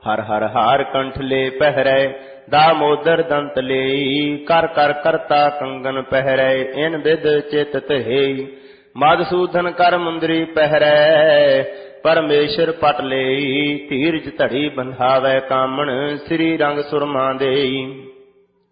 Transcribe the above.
ਹਰ ਹਰ ਹਾਰ ਕੰਠ ਲੈ ਪਹਿਰੈ, ਦਾਮੋਦਰ ਦੰਤ ਲਈ। ਕਰ ਕਰ ਕਰਤਾ ਕੰਗਨ ਪਹਿਰੈ, ਇਨ ਬਿਦ ਚਿਤ ਧਿਰੈ। ਮਧਸੂਦਨ ਕਰ ਮੁੰਦਰੀ ਪਹਿਰੈ, ਪਰਮੇਸ਼ਰ ਪਟ ਲਈ। ਧੀਰਜ ਧੜੀ ਬੰਧਾਵੈ ਕਾਮਣ, ਸ੍ਰੀ ਰੰਗ ਸੁਰਮਾ ਦੇਈ।